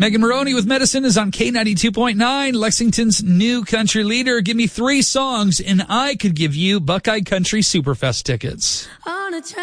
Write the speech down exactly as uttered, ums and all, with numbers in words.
Megan Maroney with Medicine is on K ninety-two point nine, Lexington's new country leader. Give me three songs, and I could give you Buckeye Country Superfest tickets. On a